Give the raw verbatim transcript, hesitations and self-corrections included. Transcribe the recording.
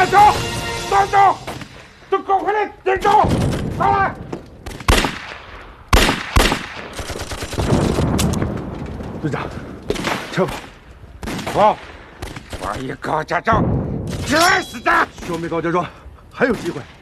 站住！站住！都给我回来！站住！上来！ 队长，撤吧。 不，万一高家长，绝死的！ 消灭高家庄还有机会。